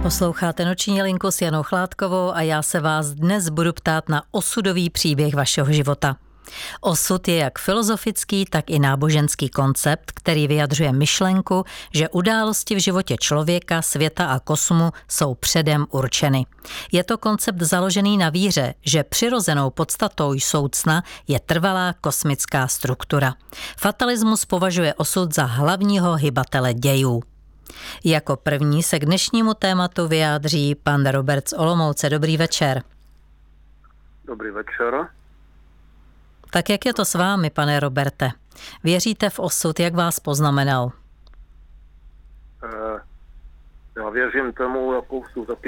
Posloucháte Noční linku s Janou Chládkovou a já se vás dnes budu ptát na osudový příběh vašeho života. Osud je jak filozofický, tak i náboženský koncept, který vyjadřuje myšlenku, že události v životě člověka, světa a kosmu jsou předem určeny. Je to koncept založený na víře, že přirozenou podstatou soucna je trvalá kosmická struktura. Fatalismus považuje osud za hlavního hybatele dějů. Jako první se k dnešnímu tématu vyjádří pan Robert z Olomouce. Dobrý večer. Dobrý večer. Tak jak je to s vámi, pane Roberte? Věříte v osud, jak vás poznamenal? Já věřím tomu, jakou jsou